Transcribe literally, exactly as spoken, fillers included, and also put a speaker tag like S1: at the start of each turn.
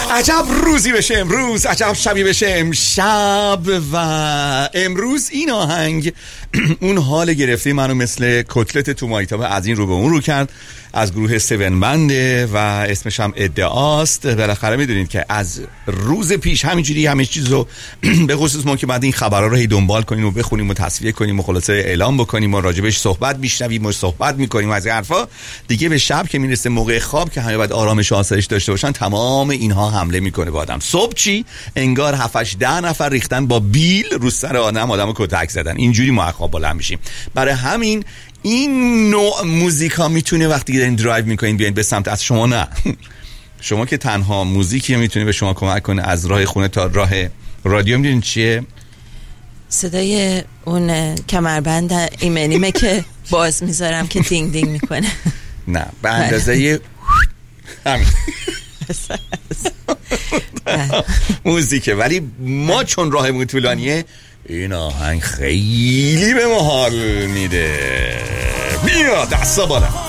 S1: عجب روزی بشه امروز، عجب شبی بشه امشب. و امروز این آهنگ اون حال گرفته منو مثل کتلت تو مایتابه از این رو به اون رو کرد. از گروه هفت بنده و اسمش هم ادعاست. بالاخره میدونید که از روز پیش همینجوری همه چیزو به خصوص ما که بعد این خبرها رو هی دنبال کنیم و بخونیم و تصفیه کنیم و خلاصه اعلام بکنیم و راجبش صحبت میشنویم و صحبت میکنیم از این حرفا، دیگه به شب که میرسه موقع خواب که همه باید آرامش و آسایش داشته باشن، تمام اینها حمله میکنه به آدم. صبح چی؟ انگار هفت ده نفر ریختن با بیل رو سر آدم، آدمو کتک زدن. اینجوری ما خواب بلند میشیم. برای همین این نوع موزیکا میتونه وقتی دارین درایو میکنین بیاین به سمت از شما، نه شما که تنها موزیکی میتونه به شما کمک کنه از راه خونه تا راه رادیو، میدونین چیه؟
S2: صدای اون کمربند ایمنیمه که باز میذارم که دینگ دینگ میکنه.
S1: نه به اندازه همین موزیکه، ولی ما چون راهمون طولانیه این آهنگ خیلی به ما حال میده. بیا دستا بالا.